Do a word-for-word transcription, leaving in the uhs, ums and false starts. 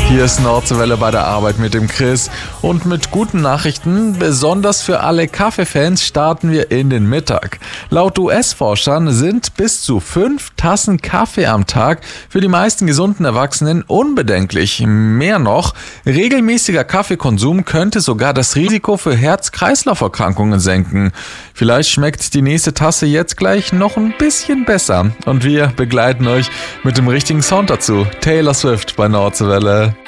Hier ist Nordseewelle bei der Arbeit mit dem Chris und mit guten Nachrichten, besonders für alle Kaffeefans, starten wir in den Mittag. Laut U S-Forschern sind bis zu fünf Tassen Kaffee am Tag für die meisten gesunden Erwachsenen unbedenklich. Mehr noch, regelmäßiger Kaffeekonsum könnte sogar das Risiko für Herz-Kreislauf-Erkrankungen senken. Vielleicht schmeckt die nächste Tasse jetzt gleich noch ein bisschen besser und wir begleiten euch mit dem richtigen Sound dazu. Taylor Swift bei Nordseewelle.